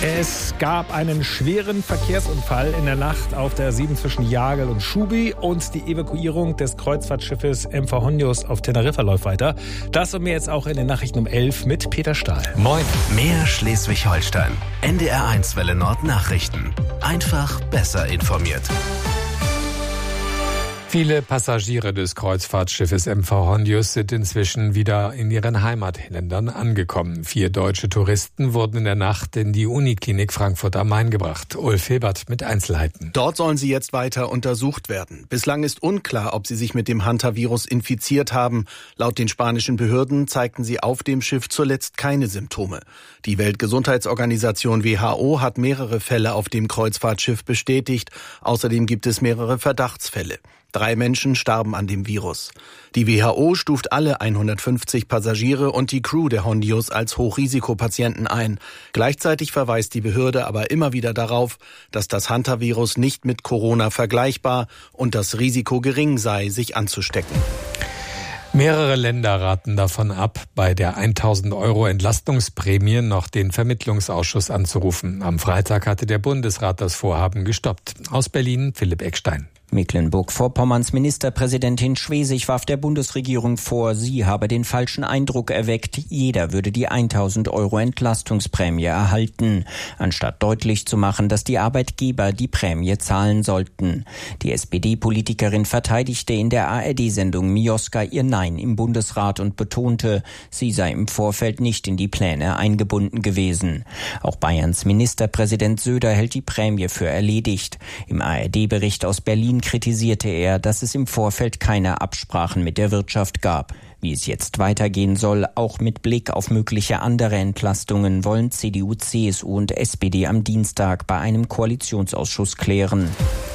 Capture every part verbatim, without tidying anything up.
Es gab einen schweren Verkehrsunfall in der Nacht auf der A sieben zwischen Jagel und Schubi und die Evakuierung des Kreuzfahrtschiffes M V Hondius auf Teneriffa läuft weiter. Das und mehr jetzt auch in den Nachrichten um elf mit Peter Stahl. Moin. Mehr Schleswig-Holstein. N D R eins Welle Nord Nachrichten. Einfach besser informiert. Viele Passagiere des Kreuzfahrtschiffes M V Hondius sind inzwischen wieder in ihren Heimatländern angekommen. Vier deutsche Touristen wurden in der Nacht in die Uniklinik Frankfurt am Main gebracht. Ulf Hilbert mit Einzelheiten. Dort sollen sie jetzt weiter untersucht werden. Bislang ist unklar, ob sie sich mit dem Hantavirus infiziert haben. Laut den spanischen Behörden zeigten sie auf dem Schiff zuletzt keine Symptome. Die Weltgesundheitsorganisation W H O hat mehrere Fälle auf dem Kreuzfahrtschiff bestätigt. Außerdem gibt es mehrere Verdachtsfälle. Drei Menschen starben an dem Virus. Die W H O stuft alle hundertfünfzig Passagiere und die Crew der Hondius als Hochrisikopatienten ein. Gleichzeitig verweist die Behörde aber immer wieder darauf, dass das Hantavirus nicht mit Corona vergleichbar und das Risiko gering sei, sich anzustecken. Mehrere Länder raten davon ab, bei der tausend Euro Entlastungsprämie noch den Vermittlungsausschuss anzurufen. Am Freitag hatte der Bundesrat das Vorhaben gestoppt. Aus Berlin Philipp Eckstein. Mecklenburg-Vorpommerns Ministerpräsidentin Schwesig warf der Bundesregierung vor, sie habe den falschen Eindruck erweckt, jeder würde die tausend Euro Entlastungsprämie erhalten, anstatt deutlich zu machen, dass die Arbeitgeber die Prämie zahlen sollten. Die S P D-Politikerin verteidigte in der A R D-Sendung Mioska ihr Nein im Bundesrat und betonte, sie sei im Vorfeld nicht in die Pläne eingebunden gewesen. Auch Bayerns Ministerpräsident Söder hält die Prämie für erledigt. Im A R D-Bericht aus Berlin kritisierte er, dass es im Vorfeld keine Absprachen mit der Wirtschaft gab. Wie es jetzt weitergehen soll, auch mit Blick auf mögliche andere Entlastungen, wollen C D U, C S U und S P D am Dienstag bei einem Koalitionsausschuss klären.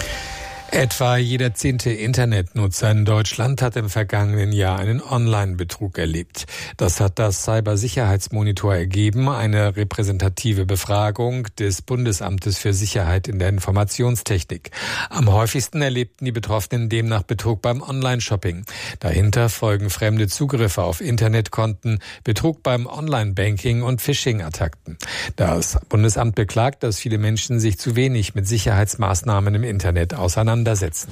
Etwa jeder zehnte Internetnutzer in Deutschland hat im vergangenen Jahr einen Online-Betrug erlebt. Das hat das Cybersicherheitsmonitor ergeben, eine repräsentative Befragung des Bundesamtes für Sicherheit in der Informationstechnik. Am häufigsten erlebten die Betroffenen demnach Betrug beim Online-Shopping. Dahinter folgen fremde Zugriffe auf Internetkonten, Betrug beim Online-Banking und Phishing-Attacken. Das Bundesamt beklagt, dass viele Menschen sich zu wenig mit Sicherheitsmaßnahmen im Internet auseinandersetzen.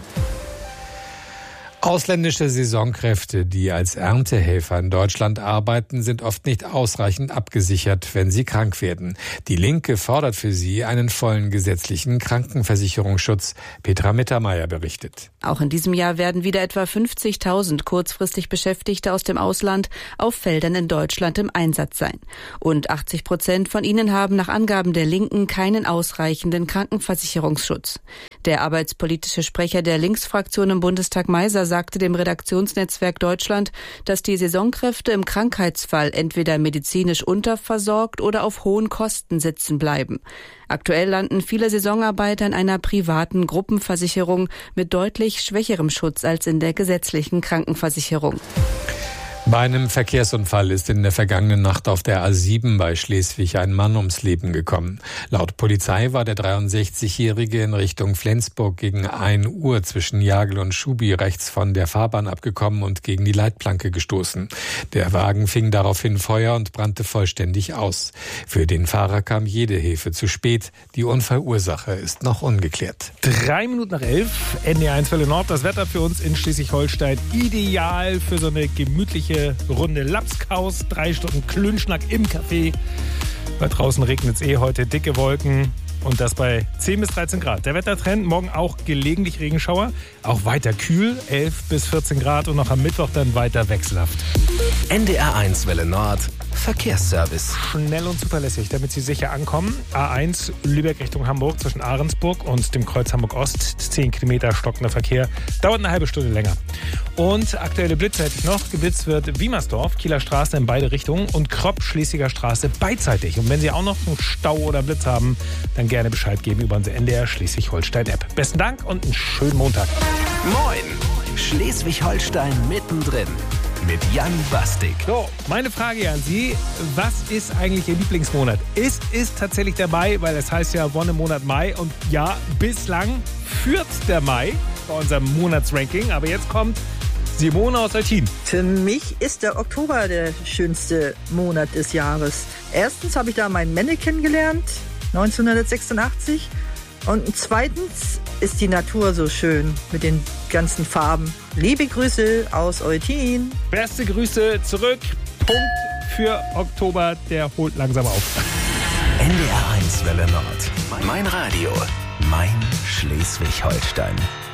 Ausländische Saisonkräfte, die als Erntehelfer in Deutschland arbeiten, sind oft nicht ausreichend abgesichert, wenn sie krank werden. Die Linke fordert für sie einen vollen gesetzlichen Krankenversicherungsschutz. Petra Mittermeier berichtet. Auch in diesem Jahr werden wieder etwa fünfzigtausend kurzfristig Beschäftigte aus dem Ausland auf Feldern in Deutschland im Einsatz sein. Und achtzig Prozent von ihnen haben nach Angaben der Linken keinen ausreichenden Krankenversicherungsschutz. Der arbeitspolitische Sprecher der Linksfraktion im Bundestag, Meiser, sagte dem Redaktionsnetzwerk Deutschland, dass die Saisonkräfte im Krankheitsfall entweder medizinisch unterversorgt oder auf hohen Kosten sitzen bleiben. Aktuell landen viele Saisonarbeiter in einer privaten Gruppenversicherung mit deutlich schwächerem Schutz als in der gesetzlichen Krankenversicherung. Bei einem Verkehrsunfall ist in der vergangenen Nacht auf der A sieben bei Schleswig ein Mann ums Leben gekommen. Laut Polizei war der dreiundsechzigjährige in Richtung Flensburg gegen ein Uhr zwischen Jagel und Schubi rechts von der Fahrbahn abgekommen und gegen die Leitplanke gestoßen. Der Wagen fing daraufhin Feuer und brannte vollständig aus. Für den Fahrer kam jede Hilfe zu spät. Die Unfallursache ist noch ungeklärt. Drei Minuten nach elf, N D R eins Welle Nord. Das Wetter für uns in Schleswig-Holstein ideal für so eine gemütliche Runde Lapskaus, drei Stunden Klönschnack im Café. Bei draußen regnet es eh heute, dicke Wolken und das bei zehn bis dreizehn Grad. Der Wettertrend, morgen auch gelegentlich Regenschauer, auch weiter kühl, elf bis vierzehn Grad und noch am Mittwoch dann weiter wechselhaft. N D R eins Welle Nord Verkehrsservice. Schnell und zuverlässig, damit Sie sicher ankommen. A eins Lübeck Richtung Hamburg zwischen Ahrensburg und dem Kreuz Hamburg Ost. zehn Kilometer stockender Verkehr. Dauert eine halbe Stunde länger. Und aktuelle Blitze hätte ich noch. Geblitzt wird Wiemersdorf, Kieler Straße in beide Richtungen und Kropp, Schlesinger Straße beidseitig. Und wenn Sie auch noch einen Stau oder Blitz haben, dann gerne Bescheid geben über unsere N D R Schleswig-Holstein-App. Besten Dank und einen schönen Montag. Moin! Schleswig-Holstein mittendrin. Mit Jan Bastik. So, meine Frage an Sie, was ist eigentlich Ihr Lieblingsmonat? Ist es tatsächlich der Mai, weil es heißt ja Wonnemonat Mai und ja, bislang führt der Mai bei unserem Monatsranking, aber jetzt kommt Simone aus Eutin. Für mich ist der Oktober der schönste Monat des Jahres. Erstens habe ich da meinen Männer kennengelernt neunzehnhundertsechsundachtzig. Und zweitens ist die Natur so schön mit den ganzen Farben. Liebe Grüße aus Eutin. Beste Grüße zurück. Punkt für Oktober, der holt langsam auf. N D R eins Welle Nord. Mein Radio. Mein Schleswig-Holstein.